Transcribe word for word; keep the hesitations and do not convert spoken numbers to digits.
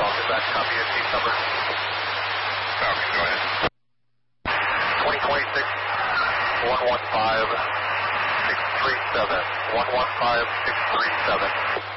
Falcon, back, copy your seat number. Falcon, go ahead. twenty twenty-six, one one five, six three seven, one one five, six three seven.